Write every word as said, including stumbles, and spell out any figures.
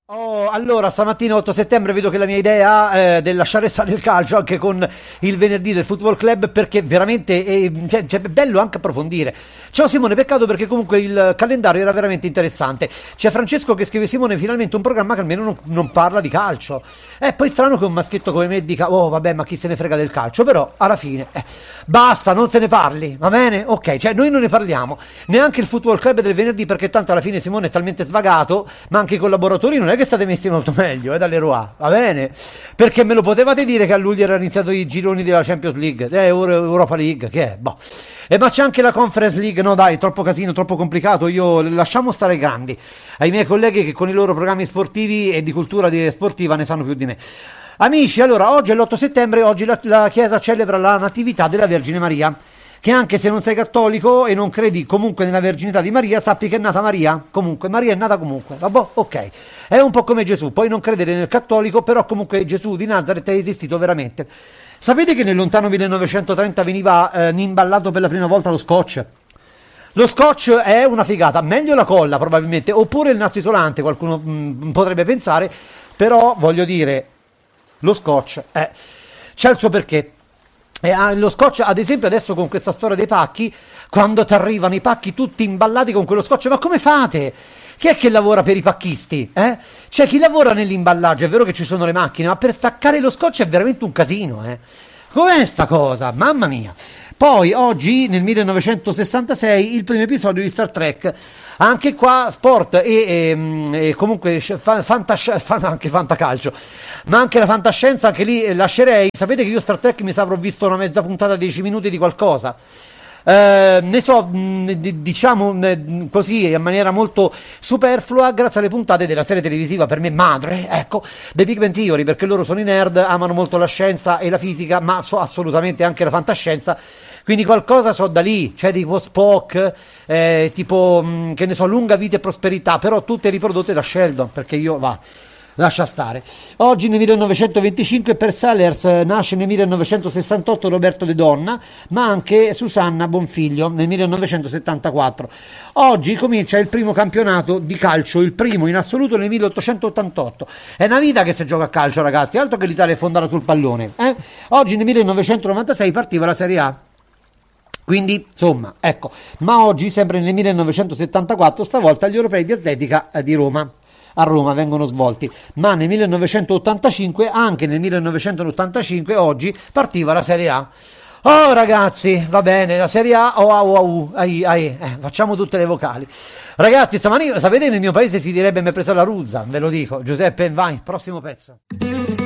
Oh, allora, stamattina otto settembre vedo che la mia idea eh, del lasciare stare il calcio anche con il venerdì del Football Club, perché veramente è, cioè, cioè, è bello anche approfondire. Ciao Simone, peccato perché comunque il calendario era veramente interessante. C'è Francesco che scrive: Simone, finalmente un programma che almeno non, non parla di calcio. È poi strano che un maschietto come me dica: oh vabbè, ma chi se ne frega del calcio. Però alla fine eh, basta, non se ne parli, va bene? Ok, cioè noi non ne parliamo neanche il Football Club del venerdì, perché tanto alla fine Simone è talmente svagato, ma anche i collaboratori non è che state messi molto meglio, eh, dall'Eroa, va bene? Perché me lo potevate dire che a luglio erano iniziati i gironi della Champions League, eh, Europa League, che è, boh. E ma c'è anche la Conference League, no dai, troppo casino, troppo complicato, io lasciamo stare i grandi, ai miei colleghi che con i loro programmi sportivi e di cultura di sportiva ne sanno più di me. Amici, allora, oggi è l'otto settembre, oggi la, la Chiesa celebra la Natività della Vergine Maria, che anche se non sei cattolico e non credi comunque nella verginità di Maria, sappi che è nata Maria, comunque, Maria è nata comunque, vabbè, ok, è un po' come Gesù, puoi non credere nel cattolico, però comunque Gesù di Nazareth è esistito veramente. Sapete che nel lontano millenovecentotrenta veniva eh, imballato per la prima volta lo scotch? Lo scotch è una figata, meglio la colla probabilmente, oppure il nastro isolante, qualcuno mh, potrebbe pensare, però voglio dire, lo scotch è, c'è il suo perché. E lo scotch, ad esempio, adesso con questa storia dei pacchi, quando ti arrivano i pacchi tutti imballati con quello scotch, ma come fate? Chi è che lavora per i pacchisti? Eh? Cioè, chi lavora nell'imballaggio? È vero che ci sono le macchine, ma per staccare lo scotch è veramente un casino, eh? Com'è sta cosa? Mamma mia! Poi, oggi, nel millenovecentosessantasei, il primo episodio di Star Trek. Anche qua sport e, e, e comunque fantasci- anche fantacalcio, ma anche la fantascienza, anche lì lascerei. Sapete che io Star Trek mi sa avrò visto una mezza puntata, dieci minuti di qualcosa. Eh, ne so, mh, diciamo mh, così in maniera molto superflua, grazie alle puntate della serie televisiva per me madre, ecco, The Big Bang Theory, perché loro sono i nerd, amano molto la scienza e la fisica, ma so assolutamente anche la fantascienza, quindi qualcosa so da lì, cioè tipo Spock, eh, tipo mh, che ne so, lunga vita e prosperità, però tutte riprodotte da Sheldon, perché io va lascia stare. Oggi nel millenovecentoventicinque per Sellers nasce nel millenovecentosessantotto Roberto De Donna, ma anche Susanna Bonfiglio nel millenovecentosettantaquattro. Oggi comincia il primo campionato di calcio, il primo in assoluto nel milleottocentottantotto. È una vita che si gioca a calcio, ragazzi, altro che l'Italia è fondata sul pallone. Eh? Oggi nel millenovecentonovantasei partiva la Serie A. Quindi, insomma, ecco. Ma oggi, sempre nel millenovecentosettantaquattro, stavolta gli europei di atletica di Roma. A Roma vengono svolti, ma nel millenovecentottantacinque, anche nel millenovecentottantacinque, oggi partiva la Serie A. Oh ragazzi, va bene, la Serie A, o a o a u, ai, ai, eh, facciamo tutte le vocali. Ragazzi, stamani, sapete, nel mio paese si direbbe mi è presa la ruzza, ve lo dico. Giuseppe, vai, prossimo pezzo.